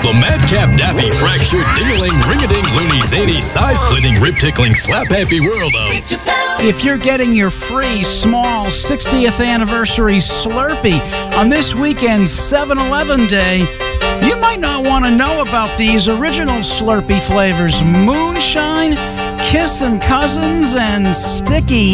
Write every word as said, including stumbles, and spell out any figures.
The Madcap Daffy Fractured Ding-a-ling Ring-a-ding Loony Zany Size-splitting Rip-tickling Slap-happy world of... If you're getting your free small sixtieth anniversary Slurpee on this weekend's seven eleven Day, you might not want to know about these original Slurpee flavors: Moonshine, Kissin' Cousins, and Sticky